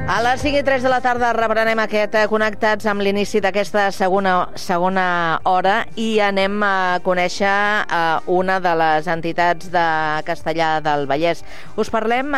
A les 5:03 de la tarda reprenem aquest Connectats amb l'inici d'aquesta segona hora i anem a conèixer una de les entitats de Castellar del Vallès. Us parlem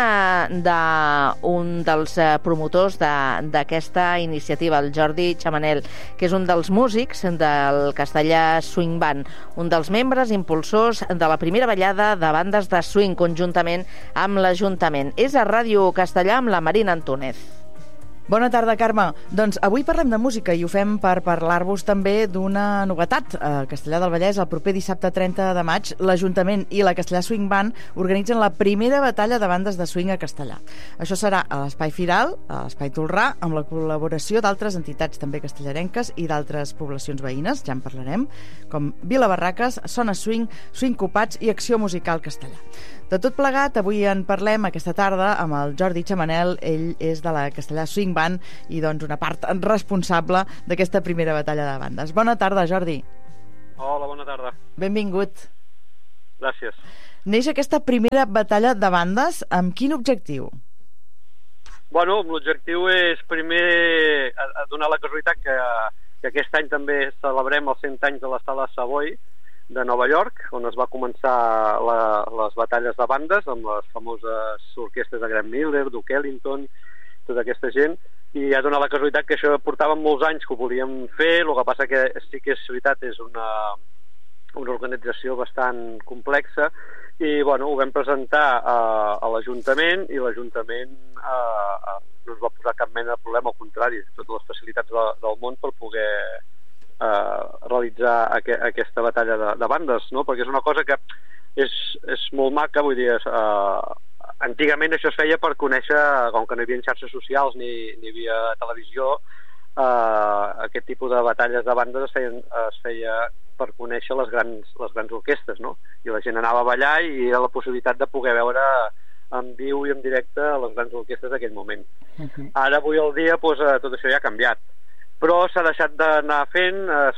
d'un dels promotors d'aquesta iniciativa, el Jordi Chamanel, que és un dels músics del Castellar Swing Band, un dels membres impulsors de la primera ballada de bandes de swing conjuntament amb l'Ajuntament. És a Ràdio Castellar amb la Marina Antúnez. Bona tarda, Carme. Doncs avui parlem de música i ho fem per parlar-vos també d'una novetat. A Castellar del Vallès, el proper dissabte 30 de maig, l'Ajuntament i la Castellar Swing Band organitzen la primera batalla de bandes de swing a Castellar. Això serà a l'Espai Firal, a l'Espai Tolrà, amb la col·laboració d'altres entitats també castellarenques i d'altres poblacions veïnes, ja en parlarem, com Vila Barraques, Sona Swing, Swing Copats i Acció Musical Castellar. De tot plegat, avui en parlem aquesta tarda amb el Jordi Chamanel. Ell és de la Castellar Swing Band i doncs una part responsable d'aquesta primera batalla de bandes. Bona tarda, Jordi. Hola, bona tarda. Benvingut. Gràcies. Neix aquesta primera batalla de bandes amb quin objectiu? Bueno, l'objectiu és primer donar la casualitat que aquest any també celebrem els 100 anys de la Sala Savoy de Nova York, on es va començar les batalles de bandes amb les famoses orquestres de Graham Miller, Duke Ellington, tota aquesta gent, i ha donat la casualitat que això portàvem molts anys que ho volíem fer. El que passa que sí que és veritat, és una organització bastant complexa, i bueno, ho vam presentar a l'Ajuntament i l'Ajuntament no ens va posar cap mena de problema, al contrari, totes les facilitats del món per poder realitzar aquesta batalla de bandes, no? Perquè és una cosa que és molt maca, vull dir, antigament això es feia per conèixer, com que no hi havia xarxes socials ni hi havia televisió, aquest tipus de batalles de bandes es feia per conèixer les grans orquestres, no? I la gent anava a ballar i era la possibilitat de poder veure en viu i en directe les grans orquestres d'aquell moment. Ara, avui al dia, tot això ja ha canviat, però s'ha deixat d'anar fent.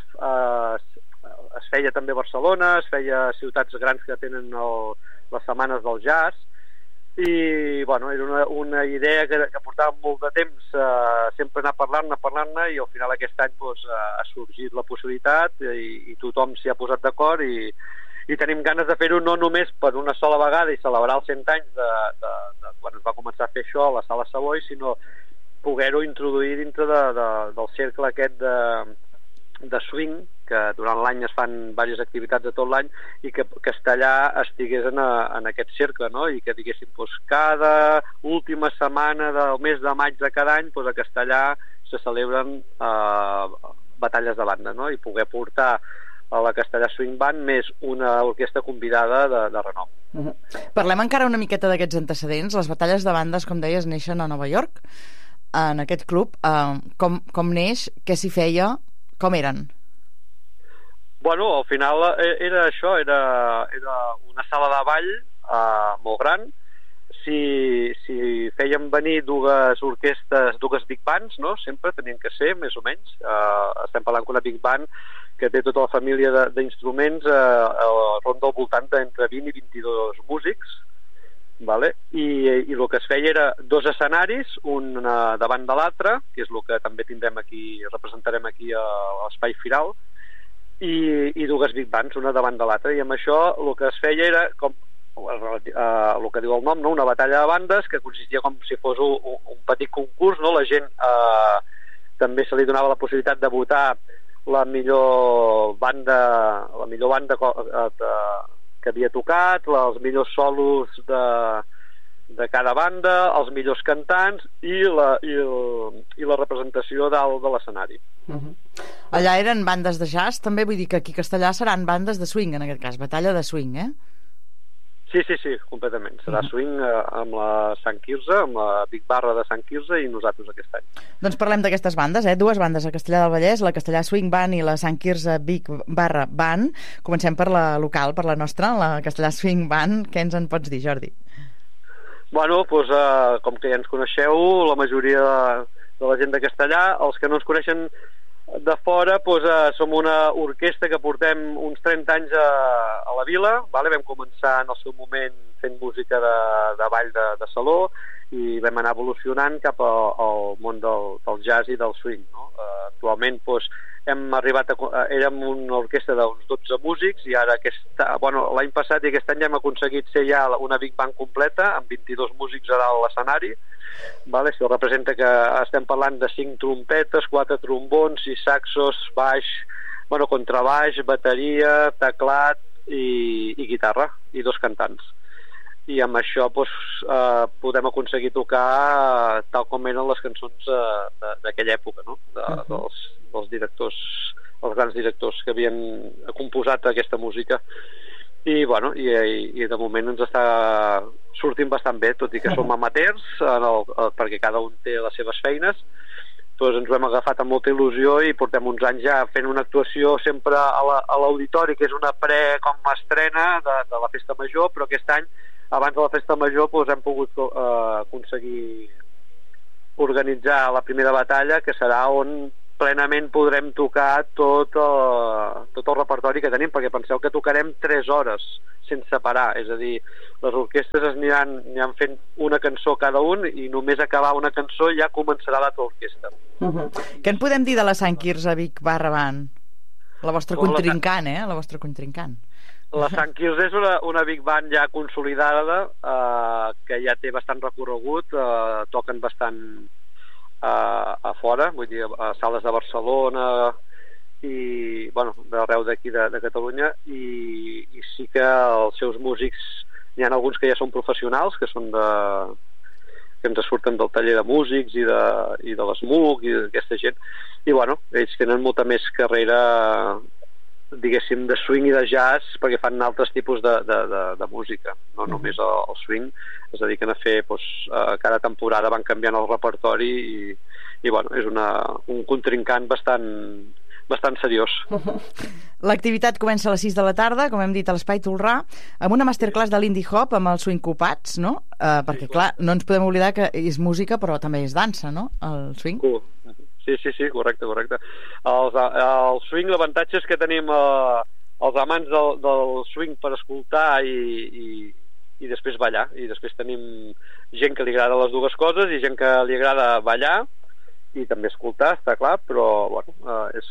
Es feia també a Barcelona, es feia a ciutats grans que tenen les setmanes del jazz, i bueno, era una idea que portava molt de temps, sempre anar parlant-ne, i al final aquest any ha sorgit la possibilitat i tothom s'hi ha posat d'acord, i tenim ganes de fer-ho no només per una sola vegada i celebrar els 100 anys de quan es va començar a fer això a la Sala Savoy, sinó poder-ho introduir dintre del cercle aquest de swing, que durant l'any es fan diverses activitats de tot l'any, i que Castellar estigués en aquest cercle, no? I que diguéssim, cada última setmana del mes de maig de cada any, a Castellar se celebren batalles de banda, no? I poder portar a la Castellar Swing Band més una orquestra convidada de renom. Parlem encara una miqueta d'aquests antecedents. Les batalles de bandes, com deies, neixen a Nova York, en aquest club. Com neix, què s'hi feia, com eren? Bueno, al final era això, era una sala de ball molt gran. Si fèiem venir dues orquestres, dues big bands, no? Sempre tenien que ser, més o menys. Estem parlant d'una big band que té tota la família d'instruments, ronda al voltant d'entre 20 i 22 músics, vale? I el que es feia era dos escenaris, un davant de l'altre, que és el que també tindrem aquí, representarem aquí a l'Espai Firal, i dues big bands, una davant de l'altra, i amb això el que es feia era com el que diu el nom, no? Una batalla de bandes que consistia com si fos un petit concurs, no? La gent també se li donava la possibilitat de votar la millor banda que havia tocat, els millors solos de cada banda, els millors cantants i la representació dalt de l'escenari. Allà eren bandes de jazz, també, vull dir que aquí a Castellar seran bandes de swing, en aquest cas, batalla de swing, eh? Sí, completament. Serà swing amb la Sant Quirze, amb la Big Barra de Sant Quirze i nosaltres aquest any. Doncs parlem d'aquestes bandes, dues bandes a Castellar del Vallès, la Castellar Swing Band i la Sant Quirze Big Barra Band. Comencem per la local, per la nostra, la Castellar Swing Band. Què ens en pots dir, Jordi? Bueno, com que ja ens coneixeu, la majoria de la gent de Castellar, els que no ens coneixen de fora, som una orquestra que portem uns 30 anys a la vila, vale? Vam començar en el seu moment fent música de ball de saló, i vam anar evolucionant cap al món del jazz i del swing, no? Actualment doncs, hem arribat érem una orquestra d'uns 12 músics i ara l'any passat i aquest any ja hem aconseguit ser ja una big band completa amb 22 músics a dalt l'escenari, vale? Això representa que estem parlant de 5 trompetes, 4 trombons, 6 saxos, baix, contrabaix, bateria, teclat i guitarra i 2 cantants. I amb això podem aconseguir tocar tal com eren les cançons d'aquella època, no? Dels directors, els grans directors que havien composat aquesta música. I de moment ens està sortint bastant bé, tot i que som amateurs perquè cada un té les seves feines. Doncs ens ho hem agafat amb molta il·lusió i portem uns anys ja fent una actuació sempre a l'auditori, que és una com estrena de la Festa Major, però aquest any abans de la Festa Major hem pogut aconseguir organitzar la primera batalla, que serà on plenament podrem tocar tot el repertori que tenim, perquè penseu que tocarem 3 hores sense parar, és a dir, les orquestres aniran fent una cançó cada un i només acabar una cançó ja començarà l'altra orquestra. Què en podem dir de la Sant Quirze Vic Barra Band? La vostra contrincant, la vostra contrincant. La Sant Quirze és una big band ja consolidada, que ja té bastant recorregut, toquen bastant a fora, vull dir, a sales de Barcelona i, d'arreu d'aquí de Catalunya, i sí que els seus músics, n'hi ha alguns que ja són professionals, que ens surten del taller de músics i de l'ESMUC i d'aquesta gent, i ells tenen molta més carrera, diguéssim, de swing i de jazz, perquè fan altres tipus de música, no només el swing. Es dediquen a fer, cada temporada van canviant el repertori i és un contrincant bastant seriós. L'activitat comença a les 6 de la tarda, com hem dit, a l'Espai Tolrà, amb una masterclass de l'Indie Hop amb els swingcopats, no? Perquè, clar, no ens podem oblidar que és música, però també és dansa, no?, el swing. Sí, correcte. El swing, l'avantatge és que tenim els amants del swing per escoltar i després ballar, i després tenim gent que li agrada les dues coses i gent que li agrada ballar i també escoltar, està clar, però és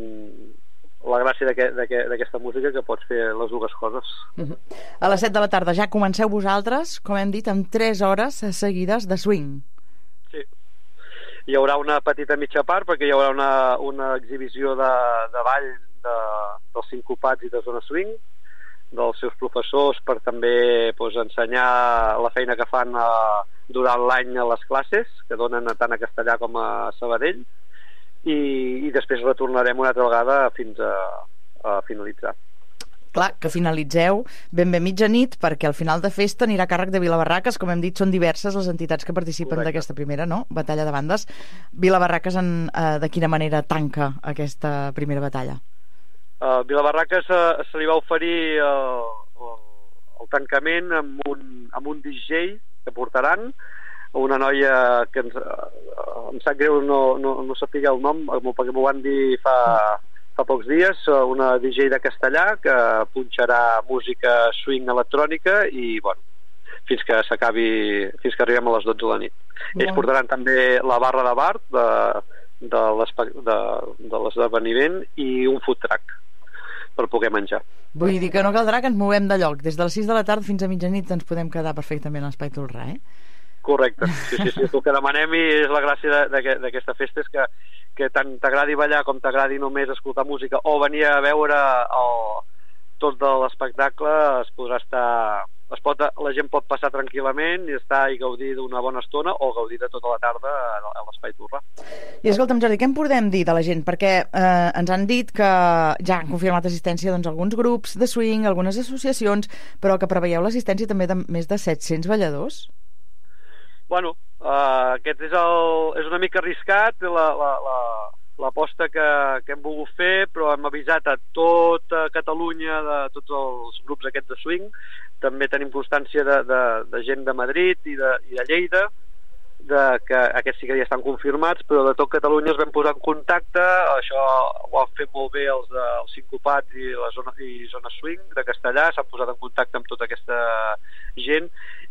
la gràcia d'aquesta música, que pots fer les dues coses. A les 7 de la tarda ja comenceu vosaltres, com hem dit, amb 3 hores seguides de swing. Sí. Hi haurà una petita mitja part, perquè hi haurà una exhibició de ball dels sincopats i de zona swing, dels seus professors, per també ensenyar la feina que fan durant l'any a les classes, que donen tant a Castellà com a Sabadell, i després retornarem una altra vegada fins a finalitzar. Clar, que finalitzeu ben bé mitjanit, perquè al final de festa anirà a càrrec de Vilabarraques. Com hem dit, són diverses les entitats que participen d'aquesta primera, no?, batalla de bandes. Vilabarraques de quina manera tanca aquesta primera batalla? Vilabarraques se li va oferir el tancament amb un DJ que portaran, una noia que em sap greu no sàpiga el nom, perquè m'ho van dir fa pocs dies, una DJ de Castellà que punxarà música swing electrònica i fins que arribem a les 12 de la nit. Ells portaran també la barra de bar de l'esdeveniment i un food truck per poder menjar. Vull dir que no caldrà que ens movem de lloc. Des de les 6 de la tarda fins a mitjanit ens podem quedar perfectament a l'Espai Tolrà, Correcte, sí, el que demanem, i és la gràcia d'aquesta festa, és que tant t'agradi ballar com t'agradi només escoltar música o venir a veure tot de l'espectacle, la gent pot passar tranquil·lament i estar i gaudir d'una bona estona o gaudir de tota la tarda a l'Espai Tolrà. I escolta'm, Jordi, què en podem dir de la gent? Perquè ens han dit que ja han confirmat assistència alguns grups de swing, algunes associacions, però que preveieu l'assistència també de més de 700 balladors? Aquest és una mica arriscat l'aposta que hem volgut fer, però hem avisat a tota Catalunya, de tots els grups aquests de swing. També tenim constància de gent de Madrid i de Lleida, que aquests sí que ja estan confirmats, però de tot Catalunya es vam posar en contacte. Això ho han fet molt bé els sincopats i zona swing de Castellà, s'han posat en contacte amb tota aquesta gent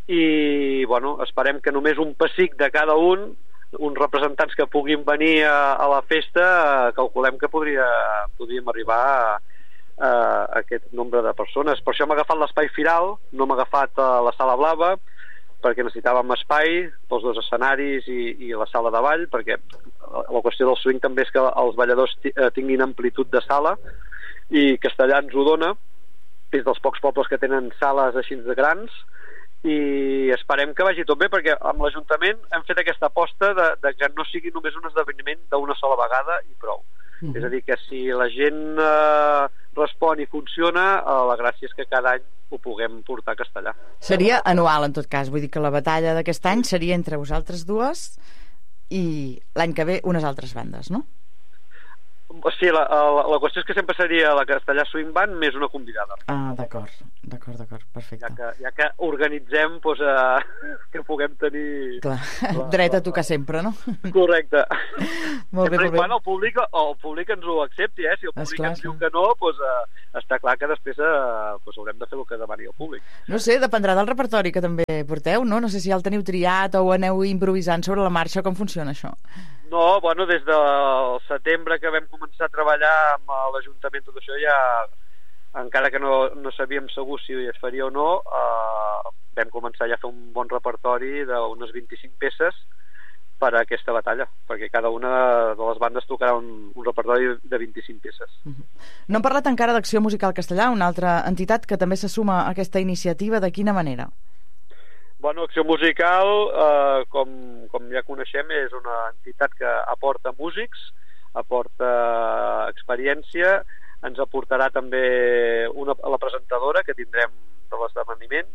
i bueno, esperem que només un pessic de cada uns representants que puguin venir a la festa, calculem que podríem arribar a aquest nombre de persones. Per això hem agafat l'espai Firal, no hem agafat la Sala Blava, perquè necessitàvem espai pels dos escenaris i la sala de ball, perquè la qüestió del swing també és que els balladors tinguin amplitud de sala, i Castellà ens ho dona, és dels pocs pobles que tenen sales així de grans, i esperem que vagi tot bé, perquè amb l'Ajuntament hem fet aquesta aposta de que no sigui només un esdeveniment d'una sola vegada i prou. És a dir, que si la gent respon i funciona, la gràcia és que cada any ho puguem portar a Castellà. Seria anual, en tot cas. Vull dir que la batalla d'aquest any seria entre vosaltres dues i l'any que ve unes altres bandes, no? Sí, la qüestió és que sempre seria la Castellà Swing Band més una convidada. Ah, d'acord, perfecte. Ja que organitzem, doncs, que puguem tenir... Clar, dret a tocar sempre, no? Correcte. Molt bé, molt bé. Quan el públic ens ho accepti, si el públic ens diu que no, doncs està clar que després haurem de fer el que demani el públic. No sé, dependrà del repertori que també porteu, no? No sé si ja el teniu triat o aneu improvisant sobre la marxa, com funciona això? No, bueno, des del setembre que vam començar a treballar amb l'Ajuntament, tot això ja, encara que no sabíem segur si es faria o no, vam començar ja a fer un bon repertori d'unes 25 peces per a aquesta batalla, perquè cada una de les bandes tocarà un repertori de 25 peces. No hem parlat encara d'Acció Musical Castellà, una altra entitat que també se suma a aquesta iniciativa. De quina manera? Bueno, Acció Musical, com ja coneixem, és una entitat que aporta músics, aporta experiència, ens aportarà també la presentadora que tindrem de l'esdeveniment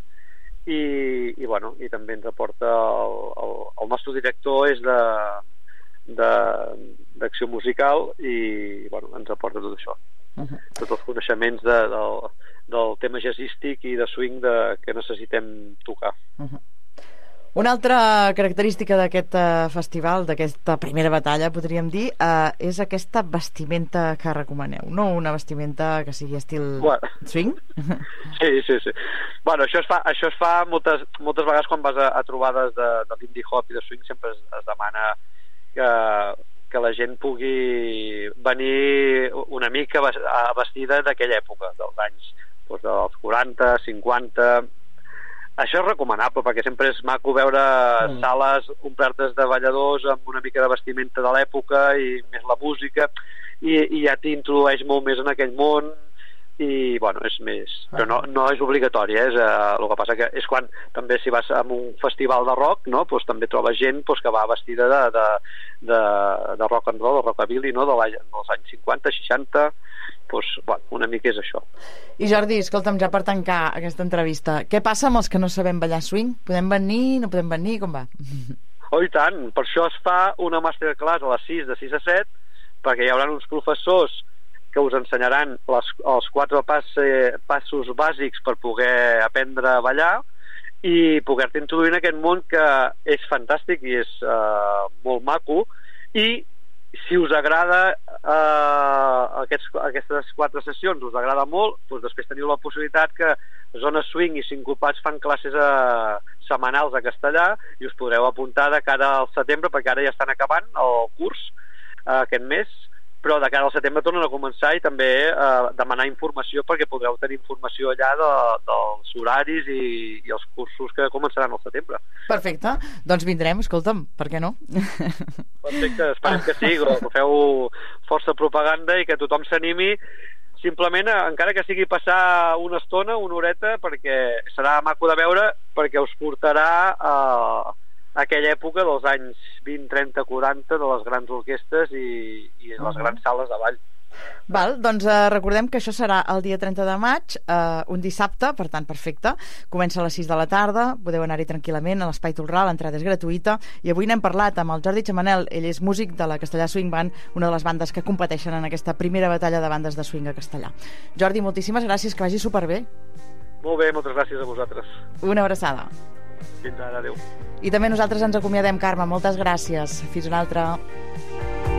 i també ens aporta el nostre director és d'Acció Musical i ens aporta tot això. Tots els coneixements del tema jazzístic i de swing que necessitem tocar. Una altra característica d'aquest festival, d'aquesta primera batalla, podríem dir, és aquesta vestimenta que recomaneu, no? Una vestimenta que sigui estil swing? Sí. Bueno, això es fa moltes vegades quan vas a trobades de l'indie hop i de swing, sempre es demana que la gent pugui venir una mica vestida d'aquella època, dels anys dels 40, 50... Això és recomanable, perquè sempre és maco veure sales omplertes de balladors amb una mica de vestimenta de l'època i més la música, i ja t'introdueix molt més en aquell món, i bueno, és més... Però no és obligatori, el que passa que és quan també si vas a un festival de rock, no? Doncs també trobes gent que va vestida de rock and roll, de rockabilly, no? Dels anys 50, 60... Doncs, bueno, una mica és això. I Jordi, escolta'm, ja per tancar aquesta entrevista, què passa amb els que no sabem ballar swing? Podem venir, no podem venir, com va? Oh, i tant, per això es fa una masterclass a les 6, de 6 a 7, perquè hi haurà uns professors que us ensenyaran els 4 passos bàsics per poder aprendre a ballar i poder-te introduir en aquest món que és fantàstic i és molt maco, i si us agrada aquestes 4 sessions, us agrada molt, doncs després teniu la possibilitat que Zona Swing i Sincopats fan classes setmanals a Castellà i us podreu apuntar de cara al setembre, perquè ara ja estan acabant el curs aquest mes, però de cara al setembre tornen a començar, i també demanar informació, perquè podreu tenir informació allà dels horaris i els cursos que començaran al setembre. Perfecte, doncs vindrem, escolta'm, per què no? Perfecte, esperem que sí, que feu força propaganda i que tothom s'animi, simplement, encara que sigui passar una estona, una horeta, perquè serà maco de veure, perquè us portarà a aquella època dels anys 20, 30, 40, de les grans orquestes i les grans sales de ball. Val, doncs recordem que això serà el dia 30 de maig, un dissabte, per tant, perfecte. Comença a les 6 de la tarda, podeu anar-hi tranquil·lament a l'Espai Tolrà, l'entrada és gratuïta, i avui n'hem parlat amb el Jordi Chamanel, ell és músic de la Castellà Swing Band, una de les bandes que competeixen en aquesta primera batalla de bandes de swing a Castellà. Jordi, moltíssimes gràcies, que vagi superbé. Molt bé, moltes gràcies a vosaltres. Una abraçada. Fins ara, adéu. I també nosaltres ens acomiadem, Carme, moltes gràcies. Fins una altra.